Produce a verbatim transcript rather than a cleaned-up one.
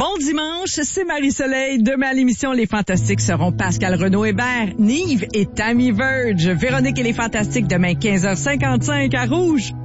Bon dimanche, c'est Marie-Soleil. Demain à l'émission, les Fantastiques seront Pascal Renaud-Hébert, Nive et Tammy Verge. Véronique et les Fantastiques demain quinze heures cinquante-cinq à Rouge.